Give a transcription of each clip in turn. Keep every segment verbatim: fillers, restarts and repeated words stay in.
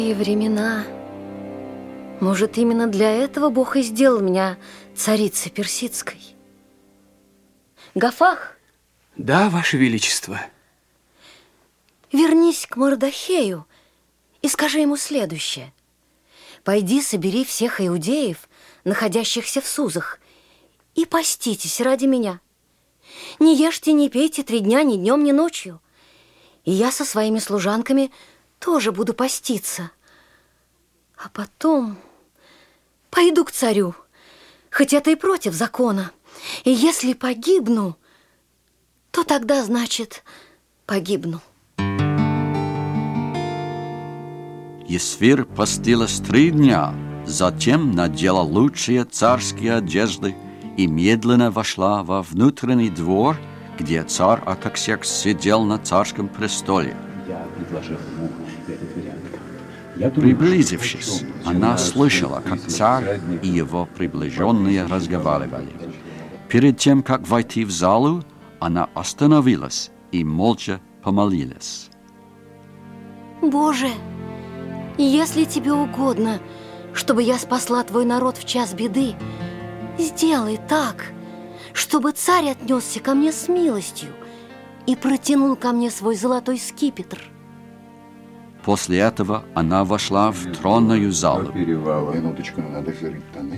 И времена. Может, именно для этого Бог и сделал меня царицей персидской. Гафах? Да, Ваше Величество. Вернись к Мордохею и скажи ему следующее. Пойди, собери всех иудеев, находящихся в Сузах, и поститесь ради меня. Не ешьте, не пейте три дня ни днем, ни ночью. И я со своими служанками тоже буду поститься. А потом пойду к царю, хоть это и против закона. И если погибну, то тогда, значит, погибну. Есфир постилась три дня, затем надела лучшие царские одежды и медленно вошла во внутренний двор, где царь Артаксеркс сидел на царском престоле. Я предложил ему этот вариант. Я думаю, Приблизившись, она слышала, как царь и его приближенные разговаривали. Перед тем, как войти в залу, она остановилась и молча помолилась. Боже, если тебе угодно, чтобы я спасла твой народ в час беды, сделай так, чтобы царь отнесся ко мне с милостью и протянул ко мне свой золотой скипетр. После этого она вошла в тронную залу. Минуточку, надо жирить штаны.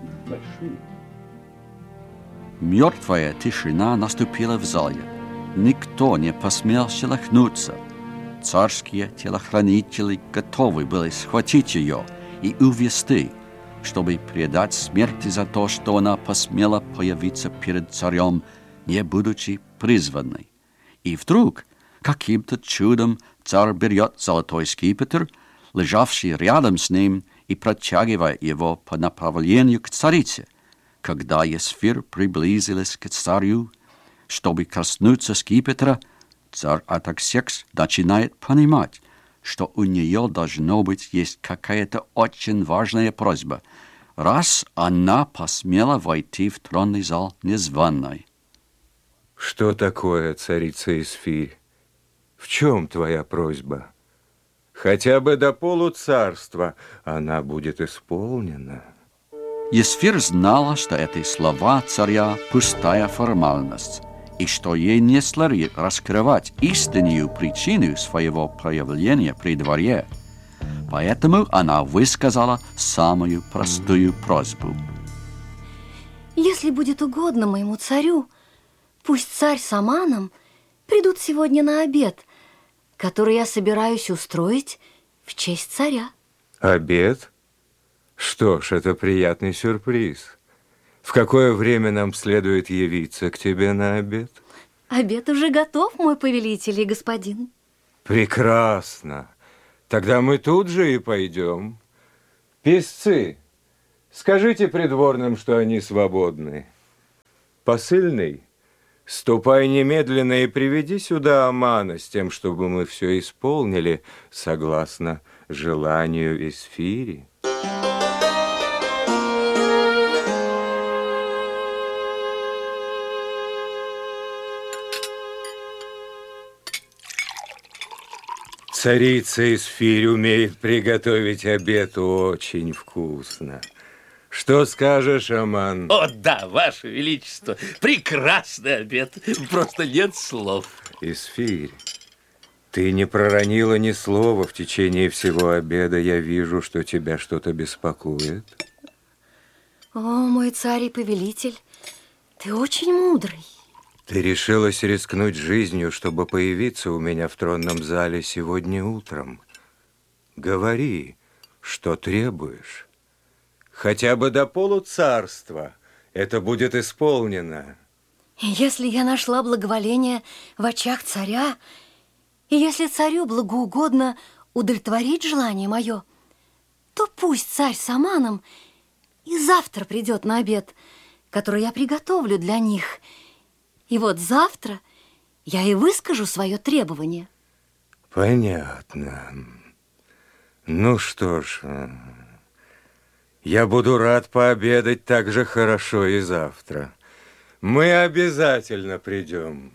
Мертвая тишина наступила в зале. Никто не посмел шелохнуться. Царские телохранители готовы были схватить ее и увести, чтобы предать смерти за то, что она посмела появиться перед царем, не будучи призванной. И вдруг, каким-то чудом, царь берет золотой скипетр, лежавший рядом с ним, и протягивает его по направлению к царице. Когда Есфир приблизилась к царю, чтобы коснуться скипетра, царь Артаксеркс начинает понимать, что у нее, должно быть, есть какая-то очень важная просьба, раз она посмела войти в тронный зал незваной. Что такое, царица Есфирь? В чем твоя просьба? Хотя бы до полуцарства она будет исполнена. Есфир знала, что эти слова царя – пустая формальность, и что ей не следует раскрывать истинную причину своего проявления при дворе. Поэтому она высказала самую простую просьбу. Если будет угодно моему царю, пусть царь с Аманом придут сегодня на обед, который я собираюсь устроить в честь царя. Обед? Что ж, это приятный сюрприз. В какое время нам следует явиться к тебе на обед? Обед уже готов, мой повелитель и господин. Прекрасно. Тогда мы тут же и пойдем. Песцы, скажите придворным, что они свободны. Посыльный, ступай немедленно и приведи сюда Амана с тем, чтобы мы все исполнили согласно желанию Есфири. Царица Есфирь умеет приготовить обед очень вкусно. Что скажешь, Аман? О, да, Ваше Величество, прекрасный обед, просто нет слов. Есфирь, ты не проронила ни слова в течение всего обеда. Я вижу, что тебя что-то беспокоит. О, мой царь и повелитель, ты очень мудрый. Ты решилась рискнуть жизнью, чтобы появиться у меня в тронном зале сегодня утром. Говори, что требуешь. Хотя бы до полуцарства это будет исполнено. Если я нашла благоволение в очах царя, и если царю благоугодно удовлетворить желание мое, то пусть царь с Аманом и завтра придет на обед, который я приготовлю для них. И вот завтра я и выскажу свое требование. Понятно. Ну что ж, я буду рад пообедать так же хорошо и завтра. Мы обязательно придем.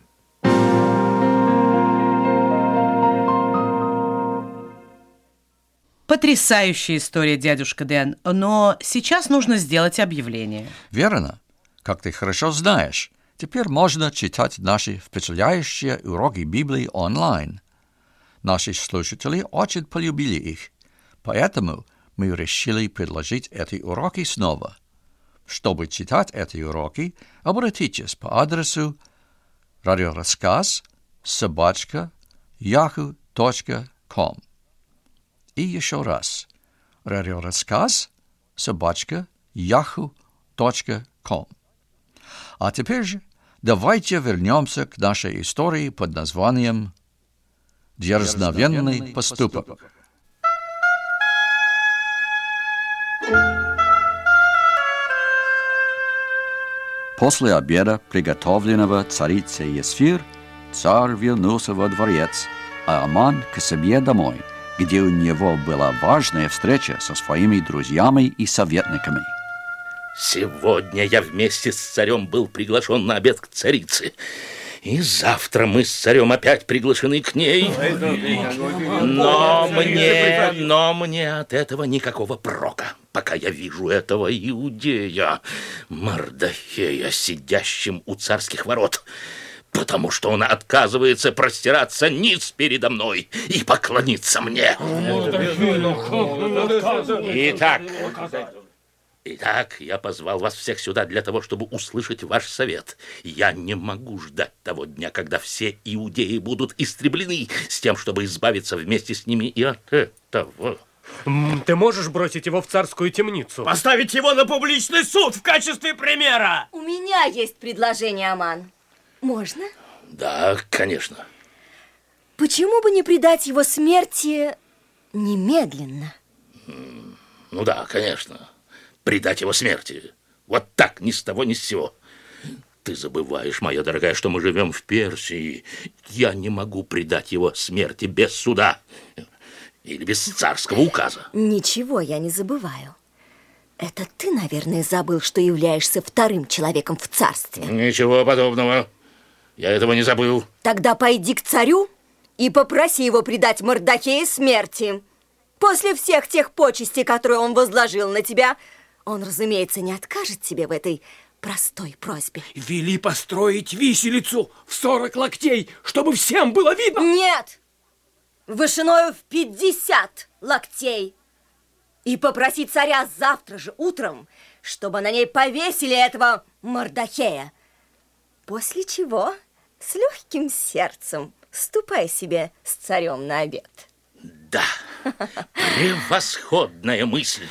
Потрясающая история, дядюшка Дэн, но сейчас нужно сделать объявление. Верно. Как ты хорошо знаешь, теперь можно читать наши впечатляющие уроки Библии онлайн. Наши слушатели очень полюбили их, поэтому мы решили предложить эти уроки снова. Чтобы читать эти уроки, обратитесь по адресу радиорассказ собака яху точка ком. И еще раз. Радиорассказ собака яху точка ком. А теперь же давайте вернемся к нашей истории под названием «Дерзновенный поступок». После обеда, приготовленного царицей Есфир, царь вернулся во дворец, а Аман к себе домой, где у него была важная встреча со своими друзьями и советниками. Сегодня я вместе с царем был приглашен на обед к царице. И завтра мы с царем опять приглашены к ней. Но мне, но мне от этого никакого прока, пока я вижу этого иудея Мардахея, сидящим у царских ворот, потому что он отказывается простираться ниц передо мной и поклониться мне. Итак... Итак, я позвал вас всех сюда для того, чтобы услышать ваш совет. Я не могу ждать того дня, когда все иудеи будут истреблены, с тем, чтобы избавиться вместе с ними и от этого. Ты можешь бросить его в царскую темницу? Поставить его на публичный суд в качестве примера? У меня есть предложение, Аман. Можно? Да, конечно. Почему бы не предать его смерти немедленно? Ну да, конечно. Предать его смерти. Вот так, ни с того, ни с сего. Ты забываешь, моя дорогая, что мы живем в Персии. Я не могу предать его смерти без суда или без царского указа. Ничего я не забываю. Это ты, наверное, забыл, что являешься вторым человеком в царстве. Ничего подобного. Я этого не забыл. Тогда пойди к царю и попроси его предать Мардахея смерти. После всех тех почестей, которые он возложил на тебя, он, разумеется, не откажет тебе в этой простой просьбе. Вели построить виселицу в сорок локтей, чтобы всем было видно. Нет! Вышиною в пятьдесят локтей. И попроси царя завтра же утром, чтобы на ней повесили этого Мардахея. После чего с легким сердцем ступай себе с царем на обед. Да, превосходная мысль.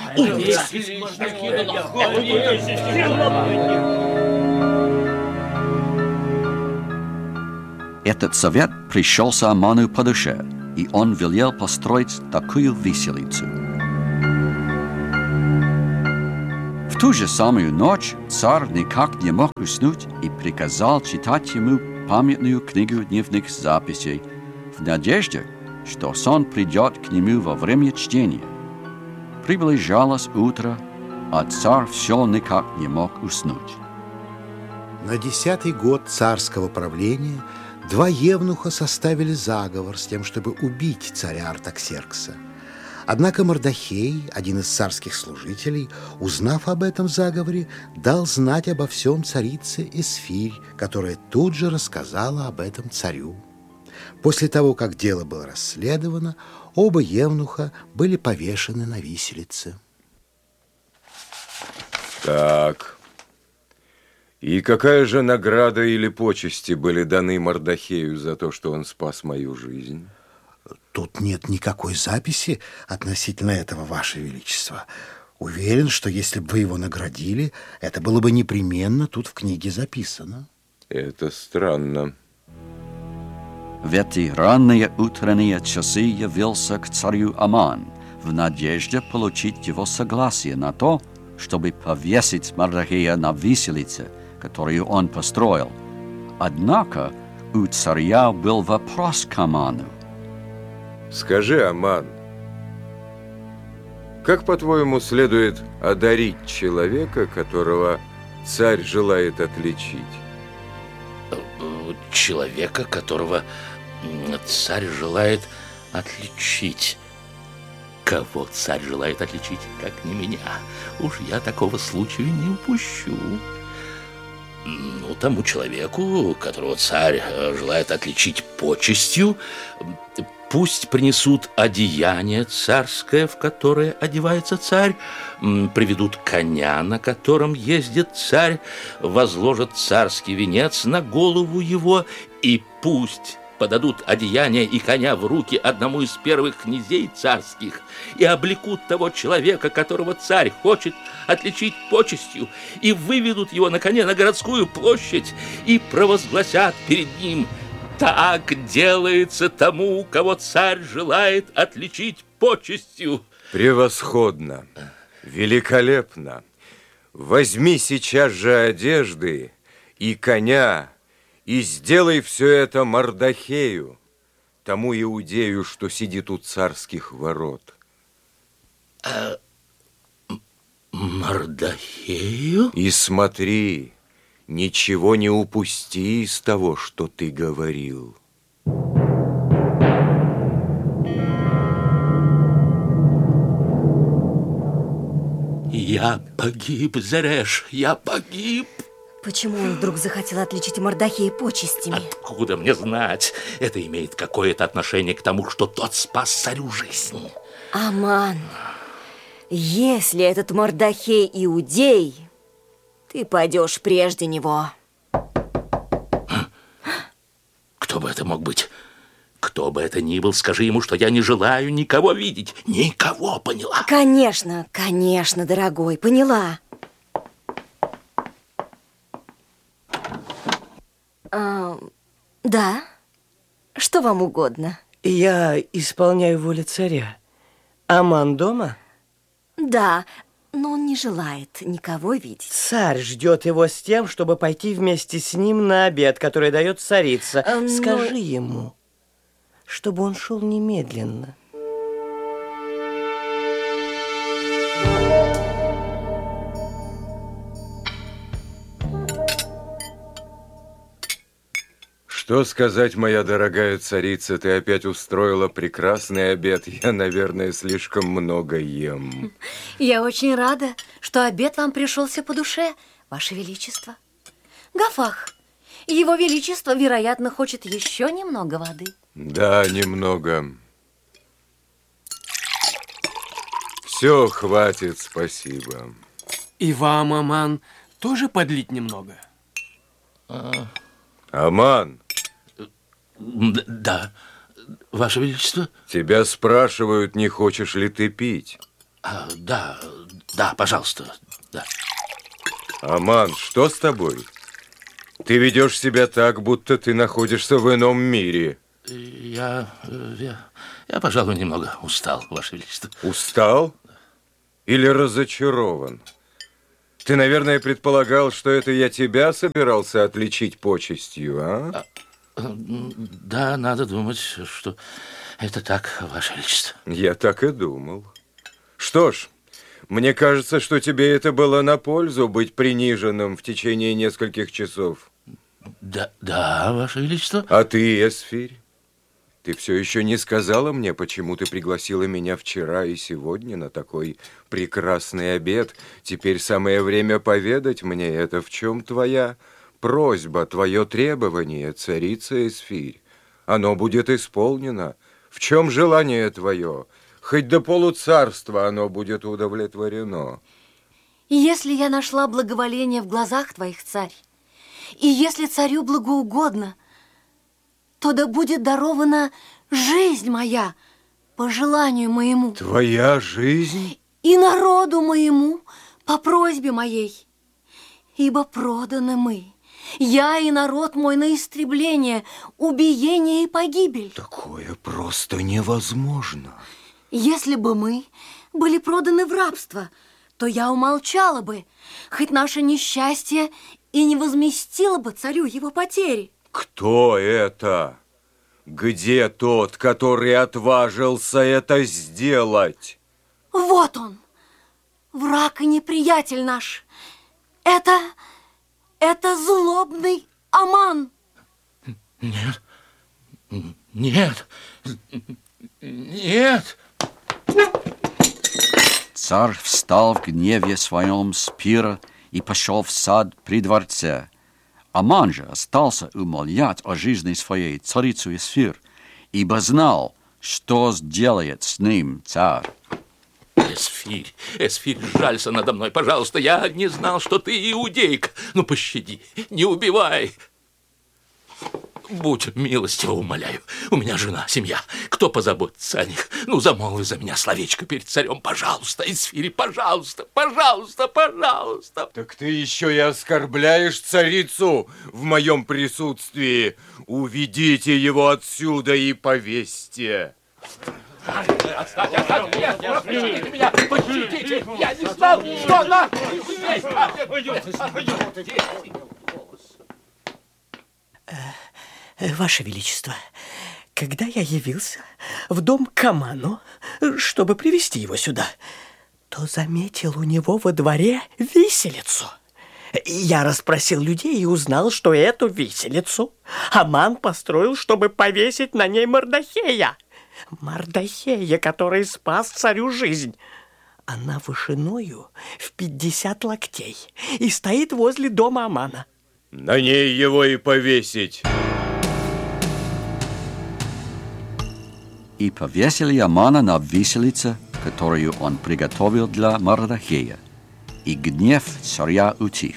Этот совет пришелся Аману по душе, и он велел построить такую виселицу. В ту же самую ночь царь никак не мог уснуть и приказал читать ему памятную книгу дневных записей в надежде, что сон придет к нему во время чтения. Приближалось утро, а царь все никак не мог уснуть. На десятый год царского правления два евнуха составили заговор с тем, чтобы убить царя Артаксеркса. Однако Мардахей, один из царских служителей, узнав об этом заговоре, дал знать обо всем царице Есфирь, которая тут же рассказала об этом царю. После того, как дело было расследовано, оба евнуха были повешены на виселице. Так, и какая же награда или почести были даны Мардахею за то, что он спас мою жизнь? Тут нет никакой записи относительно этого, Ваше Величество. Уверен, что если бы вы его наградили, это было бы непременно тут в книге записано. Это странно. В эти ранние утренние часы явился к царю Аман в надежде получить его согласие на то, чтобы повесить Мардахея на виселице, которую он построил. Однако у царя был вопрос к Аману. Скажи, Аман, как, по-твоему, следует одарить человека, которого царь желает отличить? Человека, которого царь желает отличить. Кого царь желает отличить, как не меня? Уж я такого случая не упущу. Ну, тому человеку, которого царь желает отличить почестью, пусть принесут одеяние царское, в которое одевается царь, приведут коня, на котором ездит царь, возложат царский венец на голову его, и пусть подадут одеяние и коня в руки одному из первых князей царских и облекут того человека, которого царь хочет отличить почестью, и выведут его на коне на городскую площадь и провозгласят перед ним: так делается тому, кого царь желает отличить почестью. Превосходно, великолепно. Возьми сейчас же одежды и коня, и сделай все это Мордохею, тому иудею, что сидит у царских ворот. А, Мордохею? И смотри, ничего не упусти из того, что ты говорил. Я погиб, Зереш, я погиб. Почему он вдруг захотел отличить Мордохея почестями? Откуда мне знать? Это имеет какое-то отношение к тому, что тот спас царю жизнь. Аман, если этот Мордохей иудей, ты пойдешь прежде него. Кто бы это мог быть? Кто бы это ни был, скажи ему, что я не желаю никого видеть. Никого, поняла? Конечно, конечно, дорогой, поняла. А, да? Что вам угодно? Я исполняю волю царя. Аман дома? Да, но он не желает никого видеть. Царь ждет его с тем, чтобы пойти вместе с ним на обед, который дает царица. А, но... Скажи ему, чтобы он шел немедленно. Что сказать, моя дорогая царица, ты опять устроила прекрасный обед. Я, наверное, слишком много ем. Я очень рада, что обед вам пришелся по душе, Ваше Величество. Гафах, Его Величество, вероятно, хочет еще немного воды. Да, немного. Все, хватит, спасибо. И вам, Аман, тоже подлить немного? А... Аман. Да, Ваше Величество. Тебя спрашивают, не хочешь ли ты пить. А, да, да, пожалуйста, да. Аман, что с тобой? Ты ведешь себя так, будто ты находишься в ином мире. Я, я, я, пожалуй, немного устал, Ваше Величество. Устал? Или разочарован? Ты, наверное, предполагал, что это я тебя собирался отличить почестью, а? Да, надо думать, что это так, Ваше Величество. Я так и думал. Что ж, мне кажется, что тебе это было на пользу быть приниженным в течение нескольких часов. Да, да, Ваше Величество. А ты, Эсфирь, ты все еще не сказала мне, почему ты пригласила меня вчера и сегодня на такой прекрасный обед. Теперь самое время поведать мне это. В чем твоя просьба, твое требование, царица Эсфирь? Оно будет исполнено. В чем желание твое? Хоть до полуцарства оно будет удовлетворено. Если я нашла благоволение в глазах твоих, царь, и если царю благоугодно, то да будет дарована жизнь моя по желанию моему. Твоя жизнь? И народу моему по просьбе моей. Ибо проданы мы, я и народ мой, на истребление, убиение и погибель. Такое просто невозможно. Если бы мы были проданы в рабство, то я умолчала бы, хоть наше несчастье и не возместило бы царю его потери. Кто это? Где тот, который отважился это сделать? Вот он, враг и неприятель наш. Это, это злобный Аман. Нет, нет, нет. Царь встал в гневе своем с пира и пошел в сад при дворце. Аман же остался умолять о жизни своей царицу Эсфир, ибо знал, что сделает с ним царь. Эсфирь, Эсфирь, жалься надо мной, пожалуйста. Я не знал, что ты иудейка. Ну, пощади, не убивай. Будь милостива, умоляю. У меня жена, семья. Кто позаботится о них? Ну, замолви за меня словечко перед царем. Пожалуйста, Эсфирь, пожалуйста, пожалуйста, пожалуйста. Так ты еще и оскорбляешь царицу в моем присутствии. Уведите его отсюда и повесьте. Отстаньте, отстаньте, пощадите меня, пощадите. Я не знал, что она... Ваше Величество, когда я явился в дом к Аману, чтобы привести его сюда, то заметил у него во дворе виселицу. Я расспросил людей и узнал, что эту виселицу Аман построил, чтобы повесить на ней Мордохея. Мордохея, который спас царю жизнь. Она вышиною в пятьдесят локтей и стоит возле дома Амана. На ней его и повесить. И повесили Амана на виселице, которую он приготовил для Мордохея, и гнев царя утих.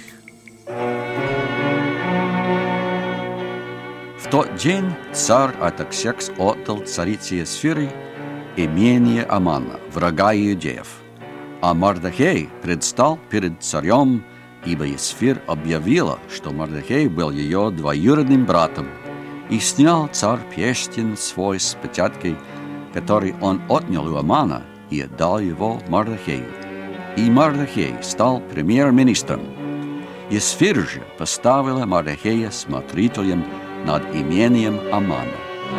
В тот день царь Артаксеркс отдал царице Эсфире имение Амана, врага иудеев, а Мордохей предстал перед царем, ибо Эсфир объявила, что Мордохей был ее двоюродным братом, и снял царь перстень свой с печаткой, который он отнял у Амана, и отдал его Мордохею. И Мордохей стал премьер-министром. Эсфир же поставила Мордохея смотрителем над имением Амана.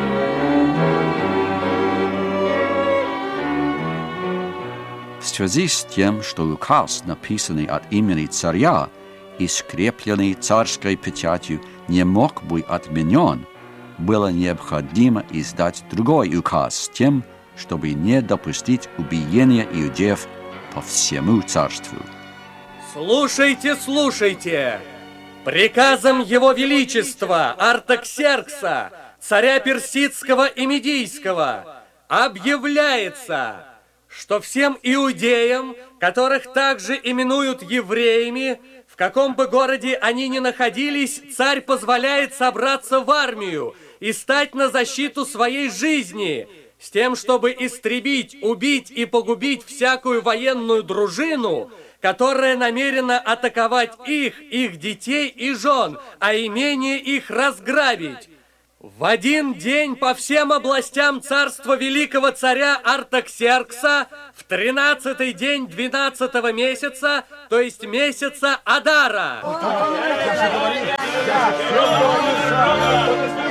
В связи с тем, что указ, написанный от имени царя и скрепленный царской печатью, не мог быть отменен, было необходимо издать другой указ с тем, чтобы не допустить убиения иудеев по всему царству. Слушайте, слушайте! Приказом Его Величества Артаксеркса, царя Персидского и Медийского, объявляется, что всем иудеям, которых также именуют евреями, в каком бы городе они ни находились, царь позволяет собраться в армию и стать на защиту своей жизни, с тем, чтобы истребить, убить и погубить всякую военную дружину, которая намерена атаковать их, их детей и жен, а имение их разграбить. В один день по всем областям царства великого царя Артаксеркса в тринадцатый день двенадцатого месяца, то есть месяца Адара.